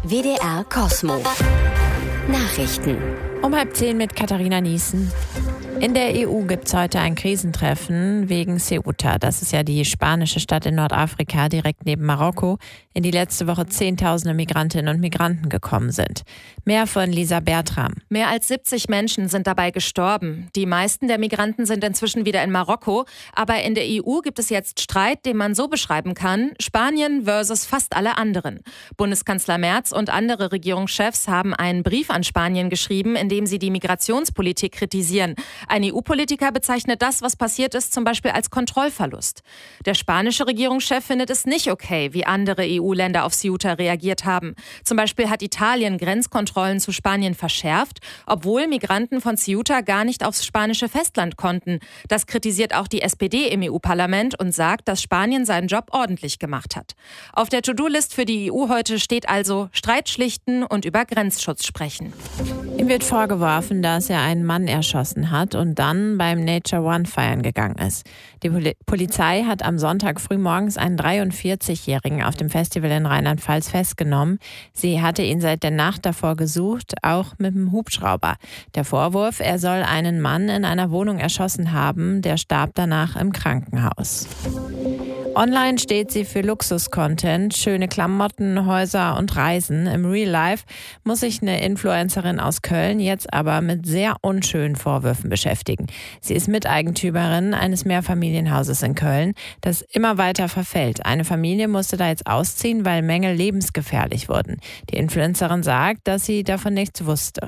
WDR Cosmo. Nachrichten. Um 9:30 mit Katharina Niesen. In der EU gibt es heute ein Krisentreffen wegen Ceuta. Das ist ja die spanische Stadt in Nordafrika, direkt neben Marokko, in die letzte Woche Zehntausende Migrantinnen und Migranten gekommen sind. Mehr von Lisa Bertram. Mehr als 70 Menschen sind dabei gestorben. Die meisten der Migranten sind inzwischen wieder in Marokko. Aber in der EU gibt es jetzt Streit, den man so beschreiben kann: Spanien versus fast alle anderen. Bundeskanzler Merz und andere Regierungschefs haben einen Brief an Spanien geschrieben, in dem sie die Migrationspolitik kritisieren. Ein EU-Politiker bezeichnet das, was passiert ist, zum Beispiel als Kontrollverlust. Der spanische Regierungschef findet es nicht okay, wie andere EU-Länder auf Ceuta reagiert haben. Zum Beispiel hat Italien Grenzkontrollen zu Spanien verschärft, obwohl Migranten von Ceuta gar nicht aufs spanische Festland konnten. Das kritisiert auch die SPD im EU-Parlament und sagt, dass Spanien seinen Job ordentlich gemacht hat. Auf der To-Do-List für die EU heute steht also Streit schlichten und über Grenzschutz sprechen. Ihm wird vorgeworfen, dass er einen Mann erschossen hat und dann beim Nature One feiern gegangen ist. Die Polizei hat am Sonntag frühmorgens einen 43-Jährigen auf dem Festival in Rheinland-Pfalz festgenommen. Sie hatte ihn seit der Nacht davor gesucht, auch mit dem Hubschrauber. Der Vorwurf: er soll einen Mann in einer Wohnung erschossen haben, der starb danach im Krankenhaus. Online steht sie für Luxus-Content, schöne Klamotten, Häuser und Reisen. Im Real Life muss sich eine Influencerin aus Köln jetzt aber mit sehr unschönen Vorwürfen beschäftigen. Sie ist Miteigentümerin eines Mehrfamilienhauses in Köln, das immer weiter verfällt. Eine Familie musste da jetzt ausziehen, weil Mängel lebensgefährlich wurden. Die Influencerin sagt, dass sie davon nichts wusste.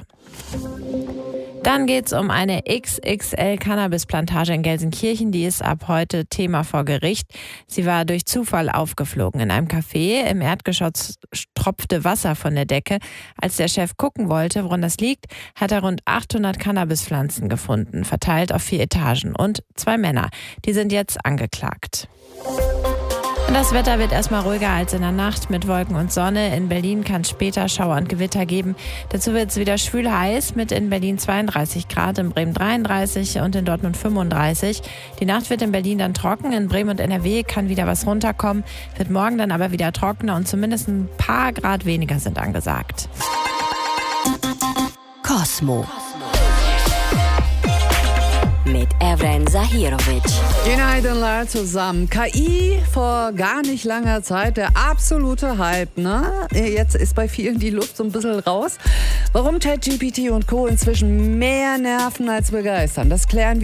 Dann geht es um eine XXL-Cannabisplantage in Gelsenkirchen. Die ist ab heute Thema vor Gericht. Sie war durch Zufall aufgeflogen in einem Café. Im Erdgeschoss tropfte Wasser von der Decke. Als der Chef gucken wollte, woran das liegt, hat er rund 800 Cannabispflanzen gefunden, verteilt auf 4 Etagen. Und 2 Männer. Die sind jetzt angeklagt. Und das Wetter wird erstmal ruhiger als in der Nacht mit Wolken und Sonne. In Berlin kann es später Schauer und Gewitter geben. Dazu wird es wieder schwül heiß mit in Berlin 32 Grad, in Bremen 33 und in Dortmund 35. Die Nacht wird in Berlin dann trocken. In Bremen und NRW kann wieder was runterkommen. Wird morgen dann aber wieder trockener und zumindest ein paar Grad weniger sind angesagt. Cosmo. Mit Evren Zahirovic. Günaydınlar zusammen. KI vor gar nicht langer Zeit der absolute Hype, ne? Jetzt ist bei vielen die Luft so ein bisschen raus. Warum ChatGPT und Co. inzwischen mehr nerven als begeistern, das klären wir